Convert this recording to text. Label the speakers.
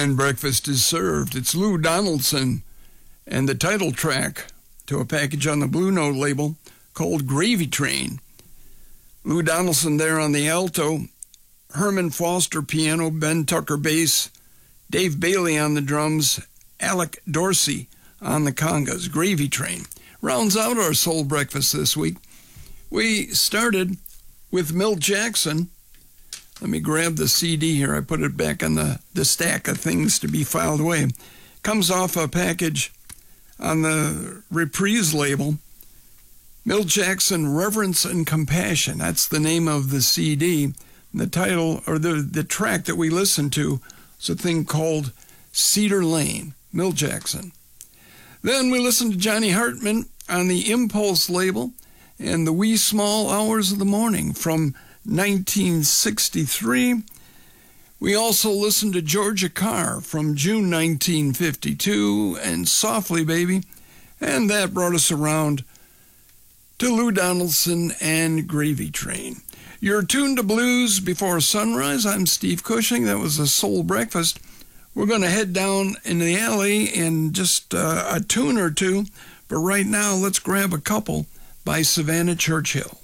Speaker 1: and breakfast is served. It's Lou Donaldson and the title track to a package on the Blue Note label called Gravy Train. Lou Donaldson there on the alto, Herman Foster piano, Ben Tucker bass, Dave Bailey on the drums, Alec Dorsey on the congas. Gravy Train rounds out our soul breakfast this week. We started with Milt Jackson. Let me grab the CD here. I put it back on the stack of things to be filed away. Comes off a package on the Reprise label. Milt Jackson, Reverence and Compassion. That's the name of the CD. The title, or the track that we listened to, is a thing called Cedar Lane, Milt Jackson. Then we listened to Johnny Hartman on the Impulse label and The Wee Small Hours of the Morning from 1963. We also listened to Georgia Carr from June 1952 and Softly Baby, and that brought us around to Lou Donaldson and Gravy Train. You're tuned to Blues Before Sunrise. I'm Steve Cushing. That was a Soul Breakfast. We're going to head down in the alley in just a tune or two, but right now let's grab a couple by Savannah Churchill.